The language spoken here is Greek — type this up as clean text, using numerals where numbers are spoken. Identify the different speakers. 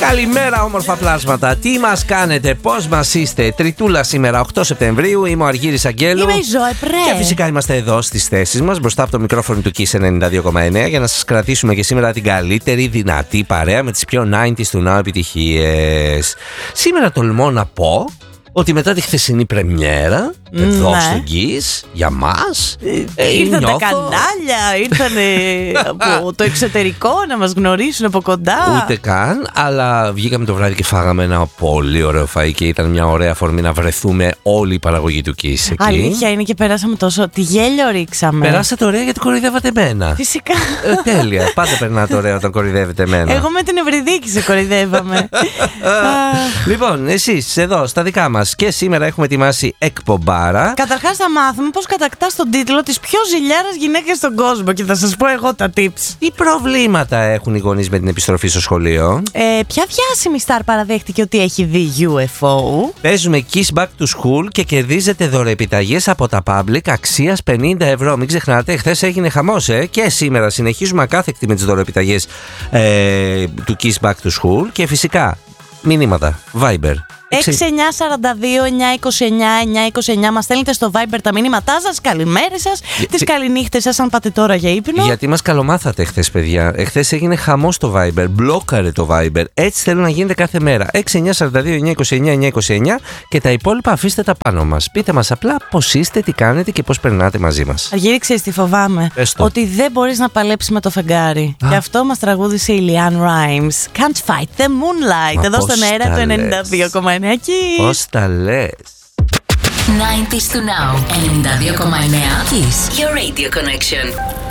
Speaker 1: Καλημέρα, όμορφα πλάσματα. Τι μας κάνετε, πώς μας είστε? Τριτούλα σήμερα, 8 Σεπτεμβρίου. Είμαι ο Αργύρης Αγγέλου.
Speaker 2: Είμαι η Ζωέ Πρέ.
Speaker 1: Και φυσικά είμαστε εδώ στις θέσεις μας, μπροστά από το μικρόφωνο του Kiss 92,9, για να σας κρατήσουμε και σήμερα την καλύτερη δυνατή παρέα με τις πιο 90s του Now επιτυχίες. Σήμερα τολμώ να πω ότι μετά τη χθεσινή πρεμιέρα, εδώ στο Kiss, για μας,
Speaker 2: ήρθαν
Speaker 1: νιώθω...
Speaker 2: τα κανάλια, ήρθαν από το εξωτερικό να μας γνωρίσουν από κοντά.
Speaker 1: Ούτε καν, αλλά βγήκαμε το βράδυ και φάγαμε ένα πολύ ωραίο φαΐ και ήταν μια ωραία αφορμή να βρεθούμε όλη η παραγωγή του Kiss εκεί.
Speaker 2: Αλήθεια είναι και περάσαμε τόσο. Τι γέλιο ρίξαμε.
Speaker 1: Περάσατε ωραία γιατί κοροϊδεύατε εμένα.
Speaker 2: Φυσικά.
Speaker 1: Τέλεια. Πάντα περνάτε ωραία όταν κοροϊδεύετε εμένα.
Speaker 2: Εγώ με την Ευρυδίκη σε κοροϊδεύαμε.
Speaker 1: Λοιπόν, εσείς εδώ στα δικά μας και σήμερα έχουμε ετοιμάσει εκπομπάρα.
Speaker 2: Καταρχάς θα μάθουμε πώς κατακτάς τον τίτλο της πιο ζηλιάρας γυναίκας στον κόσμο και θα σας πω εγώ τα tips.
Speaker 1: Τι προβλήματα έχουν οι γονείς με την επιστροφή στο σχολείο?
Speaker 2: Ποια διάσημη στάρ παραδέχτηκε ότι έχει δει UFO?
Speaker 1: Παίζουμε Kiss Back to School και κερδίζετε δωρεοεπιταγές από τα Public αξίας 50 ευρώ. Μην ξεχνάτε, χθες έγινε χαμός, και σήμερα συνεχίζουμε ακάθεκτη με τις δωρεοεπιταγές του Kiss Back to School. Και φυσικά μηνύματα Viber
Speaker 2: 6942-929-929. Μας στέλνετε στο Viber τα μηνύματά σας. Καλημέρες σας, τις καληνύχτες σας αν πάτε τώρα για ύπνο.
Speaker 1: Γιατί μας καλομάθατε χθες, παιδιά. Χθες έγινε χαμός το Viber. Μπλόκαρε το Viber. Έτσι θέλω να γίνεται κάθε μέρα. 6942-929-929 και τα υπόλοιπα αφήστε τα πάνω μας. Πείτε μας απλά πώς είστε, τι κάνετε και πώς περνάτε μαζί μας.
Speaker 2: Αργύρη, ξέρεις τι φοβάμαι? Ότι δεν μπορείς να παλέψεις με το φεγγάρι. Γι' αυτό μας τραγούδισε η Lianne Rimes. Can't fight the moonlight. Εδώ στον αέρα του 92,9.
Speaker 1: Πώς τα λες?
Speaker 3: 90s to now 92,9 Kiss, your radio connection.